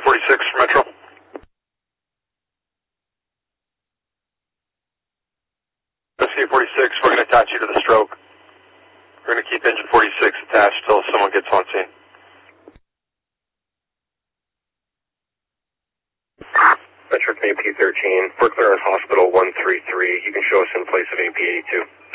46 for Metro. SC46, we're going to attach you to the stroke. We're going to keep engine 46 attached until someone gets on scene. Metro AP 13, we're clear on hospital 133. You can show us in place of AP 82.